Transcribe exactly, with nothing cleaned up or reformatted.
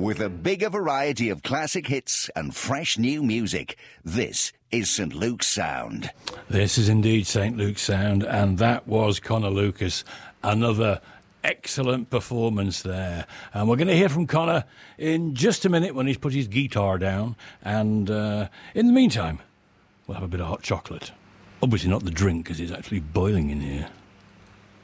With a bigger variety of classic hits and fresh new music, this is St Luke's Sound. This is indeed St Luke's Sound, and that was Conor Lucas. Another excellent performance there. And we're going to hear from Conor in just a minute when he's put his guitar down. And uh, in the meantime, we'll have a bit of hot chocolate. Obviously not the drink, because it's actually boiling in here.